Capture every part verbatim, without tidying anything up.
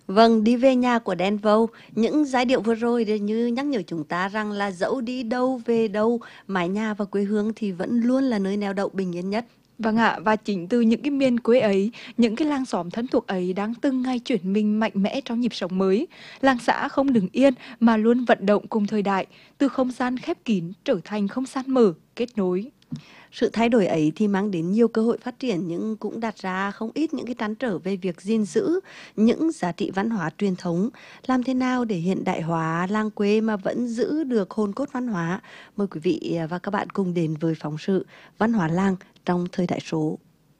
Vâng, đi về nhà của Đen Vâu, những giai điệu vừa rồi để như nhắc nhở chúng ta rằng là dẫu đi đâu về đâu, mái nhà và quê hương thì vẫn luôn là nơi neo đậu bình yên nhất. Vâng ạ, và chính từ những cái miền quê ấy, những cái làng xóm thân thuộc ấy đang từng ngày chuyển mình mạnh mẽ trong nhịp sống mới. Làng xã không đứng yên mà luôn vận động cùng thời đại, từ không gian khép kín trở thành không gian mở, kết nối. Sự thay đổi ấy thì mang đến nhiều cơ hội phát triển nhưng cũng đặt ra không ít những cái trăn trở về việc gìn giữ những giá trị văn hóa truyền thống, làm thế nào để hiện đại hóa làng quê mà vẫn giữ được hồn cốt văn hóa. Mời quý vị và các bạn cùng đến với phóng sự Văn hóa làng trong thời đại số.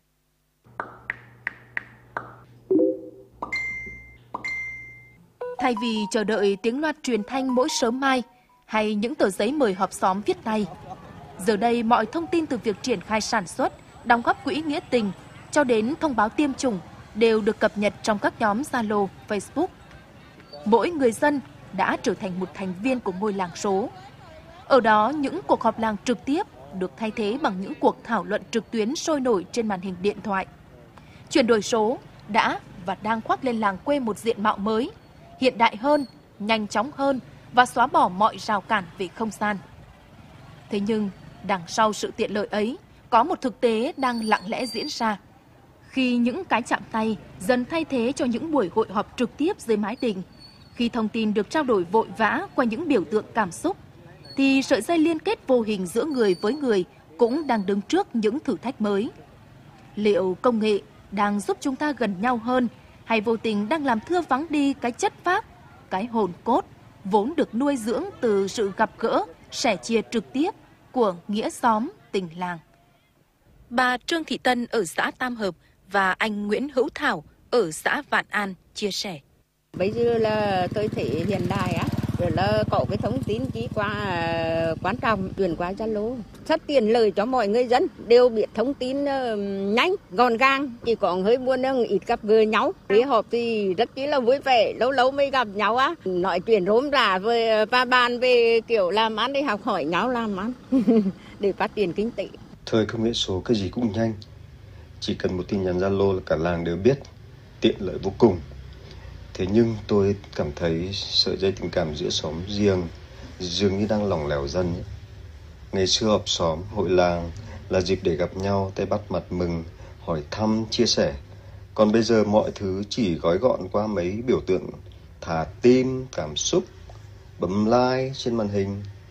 Thay vì chờ đợi tiếng loa truyền thanh mỗi sớm mai hay những tờ giấy mời họp xóm viết tay, giờ đây mọi thông tin từ việc triển khai sản xuất, đóng góp quỹ nghĩa tình cho đến thông báo tiêm chủng đều được cập nhật trong các nhóm Zalo, Facebook. Mỗi người dân đã trở thành một thành viên của ngôi làng số. Ở đó, những cuộc họp làng trực tiếp được thay thế bằng những cuộc thảo luận trực tuyến sôi nổi trên màn hình điện thoại. Chuyển đổi số đã và đang khoác lên làng quê một diện mạo mới, hiện đại hơn, nhanh chóng hơn và xóa bỏ mọi rào cản về không gian. Thế nhưng, đằng sau sự tiện lợi ấy, có một thực tế đang lặng lẽ diễn ra. Khi những cái chạm tay dần thay thế cho những buổi hội họp trực tiếp dưới mái đình, khi thông tin được trao đổi vội vã qua những biểu tượng cảm xúc, thì sợi dây liên kết vô hình giữa người với người cũng đang đứng trước những thử thách mới. Liệu công nghệ đang giúp chúng ta gần nhau hơn hay vô tình đang làm thưa vắng đi cái chất phác, cái hồn cốt vốn được nuôi dưỡng từ sự gặp gỡ, sẻ chia trực tiếp của nghĩa xóm tình làng? Bà Trương Thị Tân ở xã Tam Hợp và anh Nguyễn Hữu Thảo ở xã Vạn An chia sẻ. Bây giờ là tôi thấy hiện đại á, rồi là có cái thông tin chỉ qua quan trọng truyền qua Zalo, rất tiện lợi cho mọi người dân, đều biết thông tin uh, nhanh, gọn gàng, chỉ có hơi buồn nhưng ít gặp gỡ nhau. Đi họp thì rất chỉ là vui vẻ, lâu lâu mới gặp nhau á, nói chuyện rôm rả với và bàn về kiểu làm ăn, đi học hỏi nhau làm ăn để phát triển kinh tế. Thời công nghệ số cái gì cũng nhanh, chỉ cần một tin nhắn Zalo là cả làng đều biết, tiện lợi vô cùng. Thế nhưng tôi cảm thấy sợi dây tình cảm giữa xóm giềng dường như đang lỏng lẻo dần. Ngày xưa họp xóm, hội làng là dịp để gặp nhau, tay bắt mặt mừng, hỏi thăm, chia sẻ. Còn bây giờ mọi thứ chỉ gói gọn qua mấy biểu tượng thả tim, cảm xúc, bấm like trên màn hình.